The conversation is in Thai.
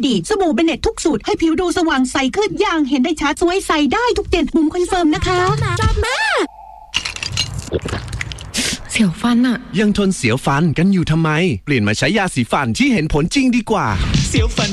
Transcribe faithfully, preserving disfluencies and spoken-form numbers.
ดีสบู่เบเน็ตทุกสูตรให้ผิวดูสว่างใสขึ้นอย่างเห็นได้ชัดสวยใสได้ทุกเด่นบุ๋มคอนเฟิร์มนะคะจับแม่เสียวฟันอะยังทนเสียวฟันกันอยู่ทำไมเปลี่ยนมาใช้ยาสีฟันที่เห็นผลจริงดีกว่าเสียวฟัน